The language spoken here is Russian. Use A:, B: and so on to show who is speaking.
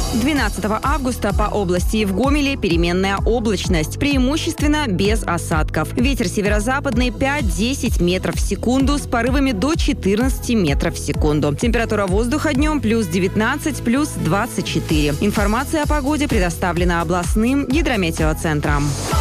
A: 12 августа по области и в Гомеле переменная облачность, преимущественно без осадков. Ветер северо-западный 5-10 метров в секунду с порывами до 14 метров в секунду. Температура воздуха днем плюс 19, плюс 24. Информация о погоде предоставлена областным гидрометеоцентром.